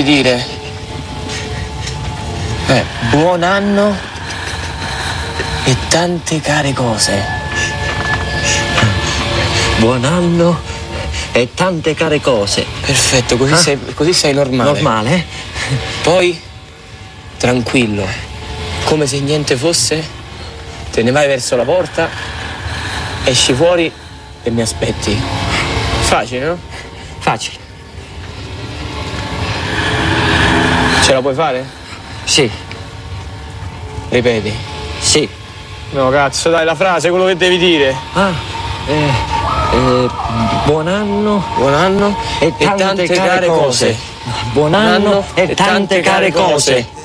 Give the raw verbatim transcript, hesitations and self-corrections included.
devi dire? Eh, buon anno e tante care cose. Buon anno e tante care cose. Perfetto, così, Ah. sei, così sei normale. Normale, eh? Poi, tranquillo, come se niente fosse, te ne vai verso la porta, esci fuori e mi aspetti. Facile, no? Facile. Ce la puoi fare? Sì. Ripeti. Sì. No, cazzo, dai, la frase, quello che devi dire. Ah, eh, eh, buon anno. Buon anno e tante, care, cose. cose. Buon anno e tante care cose.